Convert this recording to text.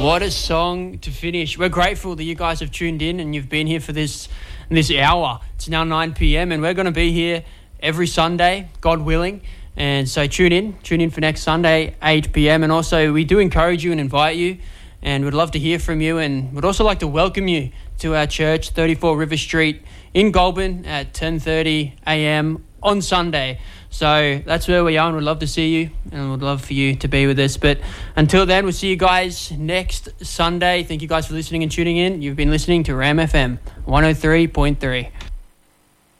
What a song to finish. We're grateful that you guys have tuned in and you've been here for this hour. It's now 9 p.m. and we're going to be here every Sunday, God willing. And so tune in for next Sunday, 8 p.m. And also we do encourage you and invite you, and we'd love to hear from you, and we'd also like to welcome you to our church, 34 River Street in Goulburn at 10:30 a.m. on Sunday. So that's where we are, and we'd love to see you, and we'd love for you to be with us. But until then, we'll see you guys next Sunday. Thank you guys for listening and tuning in. You've been listening to Ram FM 103.3.